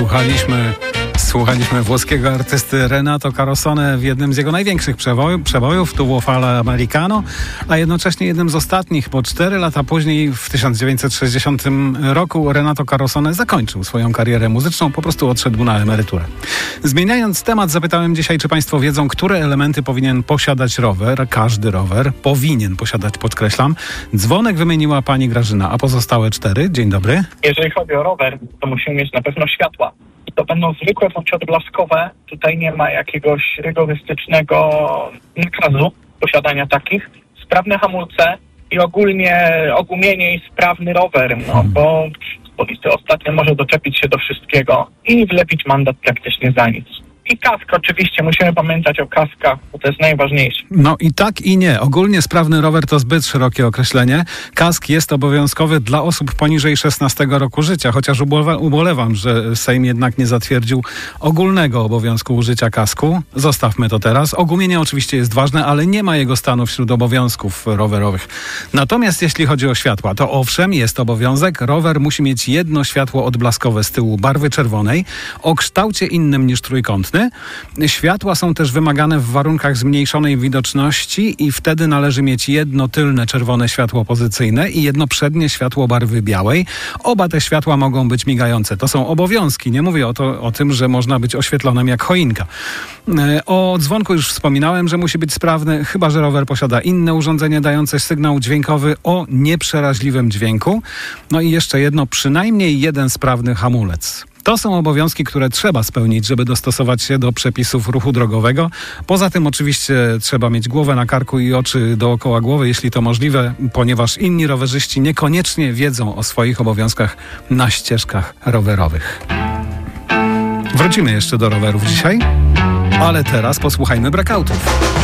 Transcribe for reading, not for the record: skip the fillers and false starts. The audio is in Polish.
Słuchaliśmy włoskiego artysty Renato Carosone w jednym z jego największych przebojów, Tuvo Fala Americano, a jednocześnie jednym z ostatnich, bo 4 lata później, w 1960 roku, Renato Carosone zakończył swoją karierę muzyczną, po prostu odszedł na emeryturę. Zmieniając temat, zapytałem dzisiaj, czy Państwo wiedzą, które elementy powinien posiadać rower. Każdy rower powinien posiadać, podkreślam. Dzwonek wymieniła pani Grażyna, a pozostałe 4. Dzień dobry. Jeżeli chodzi o rower, to musimy mieć na pewno światła. I to będą zwykłe bądź odblaskowe. Tutaj nie ma jakiegoś rygorystycznego nakazu posiadania takich. Sprawne hamulce i ogólnie ogumienie i sprawny rower, bo policja ostatnio może doczepić się do wszystkiego i wlepić mandat praktycznie za nic. I kask oczywiście, musimy pamiętać o kaskach, bo to jest najważniejsze. No i tak i nie. Ogólnie sprawny rower to zbyt szerokie określenie. Kask jest obowiązkowy dla osób poniżej 16 roku życia, chociaż ubolewam, że Sejm jednak nie zatwierdził ogólnego obowiązku użycia kasku. Zostawmy to teraz. Ogumienie oczywiście jest ważne, ale nie ma jego stanu wśród obowiązków rowerowych. Natomiast jeśli chodzi o światła, to owszem, jest obowiązek. Rower musi mieć jedno światło odblaskowe z tyłu barwy czerwonej o kształcie innym niż trójkątny. Światła są też wymagane w warunkach zmniejszonej widoczności i wtedy należy mieć jedno tylne czerwone światło pozycyjne i jedno przednie światło barwy białej. Oba te światła mogą być migające. To są obowiązki. Nie mówię o tym, że można być oświetlonym jak choinka. O dzwonku już wspominałem, że musi być sprawny, chyba że rower posiada inne urządzenie dające sygnał dźwiękowy o nieprzeraźliwym dźwięku. No i jeszcze jedno, przynajmniej jeden sprawny hamulec. To są obowiązki, które trzeba spełnić, żeby dostosować się do przepisów ruchu drogowego. Poza tym oczywiście trzeba mieć głowę na karku i oczy dookoła głowy, jeśli to możliwe, ponieważ inni rowerzyści niekoniecznie wiedzą o swoich obowiązkach na ścieżkach rowerowych. Wrócimy jeszcze do rowerów dzisiaj, ale teraz posłuchajmy blackoutów.